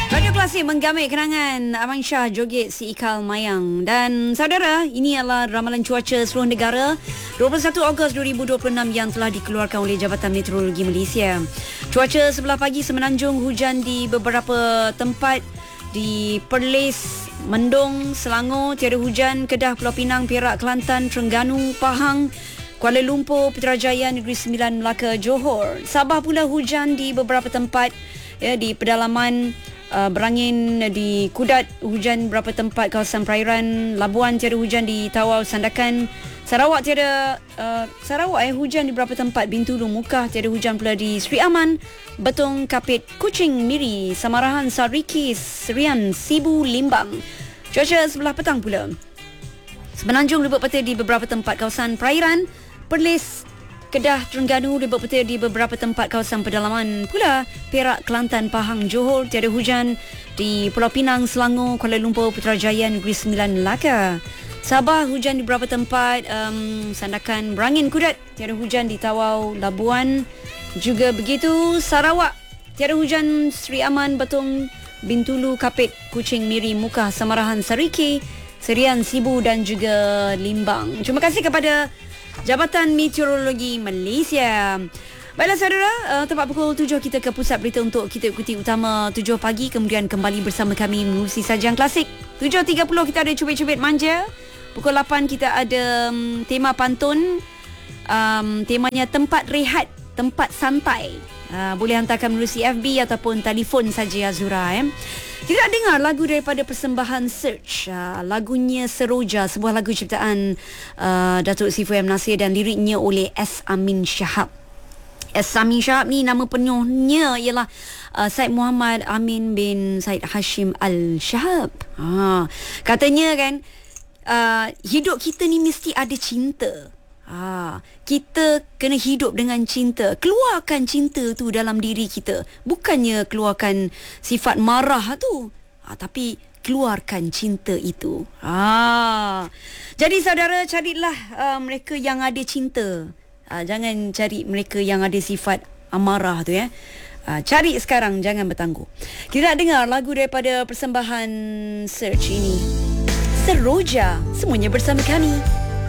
Radio Klasik menggamit kenangan Aman Shah joget si Ikal Mayang. Dan saudara, ini adalah ramalan cuaca seluruh negara 21 Ogos 2026 yang telah dikeluarkan oleh Jabatan Meteorologi Malaysia. Cuaca sebelah pagi semenanjung, hujan di beberapa tempat di Perlis, Mendung, Selangor, tiada hujan. Kedah, Pulau Pinang, Perak, Kelantan, Terengganu, Pahang, Kuala Lumpur, Putrajaya, Negeri Sembilan, Melaka, Johor. Sabah pula hujan di beberapa tempat, ya, di pedalaman, berangin di Kudat, hujan beberapa tempat kawasan perairan. Labuan tiada hujan di Tawau, Sandakan. Sarawak tiada hujan di beberapa tempat. Bintulu, Mukah tiada hujan pula di Sri Aman, Betong, Kapit, Kuching, Miri, Samarahan, Sarikis, Serian, Sibu, Limbang. Cuaca sebelah petang pula semenanjung ribut petir di beberapa tempat kawasan perairan. Perlis, Kedah, Terengganu ribut petir di beberapa tempat kawasan pedalaman pula. Perak, Kelantan, Pahang, Johor tiada hujan di Pulau Pinang, Selangor, Kuala Lumpur, Putrajaya, Negeri Sembilan, Melaka. Sabah hujan di beberapa tempat, Sandakan, berangin, Kudat tiada hujan di Tawau, Labuan juga begitu. Sarawak tiada hujan, Sri Aman, Betong, Bintulu, Kapit, Kuching, Miri, Mukah, Samarahan, Sariki, Serian, Sibu dan juga Limbang. Terima kasih kepada Jabatan Meteorologi Malaysia. Baiklah saudara, tepat pukul 7 kita ke pusat berita untuk kita ikuti utama 7 pagi. Kemudian kembali bersama kami mengurusi sajian klasik. 7.30 kita ada cubit-cubit manja. Pukul 8 kita ada tema pantun. Temanya tempat rehat, tempat santai. Boleh hantarkan melalui FB ataupun telefon saja Azura. Kita nak dengar lagu daripada persembahan Search, lagunya Seroja, sebuah lagu ciptaan Datuk Sifu M. Nasir dan liriknya oleh S. Amin Shahab. S. Amin Shahab ni nama penuhnya ialah Said Muhammad Amin bin Said Hashim Al-Shahab. Katanya kan, hidup kita ni mesti ada cinta. Kita kena hidup dengan cinta. Keluarkan cinta tu dalam diri kita. Bukannya keluarkan sifat marah tu, tapi keluarkan cinta itu. Jadi saudara, carilah mereka yang ada cinta. Jangan cari mereka yang ada sifat amarah tu, ya. Cari sekarang, jangan bertangguh. Kita nak dengar lagu daripada persembahan Search ini, Seroja. Semuanya bersama kami.